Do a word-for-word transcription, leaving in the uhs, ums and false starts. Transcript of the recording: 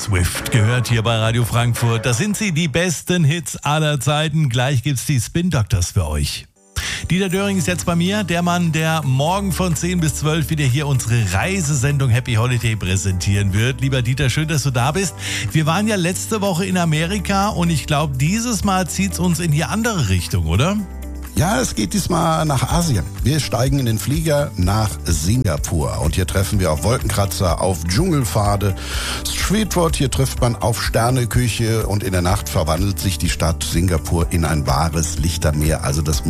Swift gehört hier bei Radio Frankfurt. Das sind sie, die besten Hits aller Zeiten. Gleich gibt's die Spin Doctors für euch. Dieter Döring ist jetzt bei mir, der Mann, der morgen von zehn bis zwölf wieder hier unsere Reisesendung Happy Holiday präsentieren wird. Lieber Dieter, schön, dass du da bist. Wir waren ja letzte Woche in Amerika und ich glaube, dieses Mal zieht's uns in die andere Richtung, oder? Ja, es geht diesmal nach Asien. Wir steigen in den Flieger nach Singapur und hier treffen wir auf Wolkenkratzer, auf Dschungelpfade, Streetfood, hier trifft man auf Sterneküche und in der Nacht verwandelt sich die Stadt Singapur in ein wahres Lichtermeer. Also das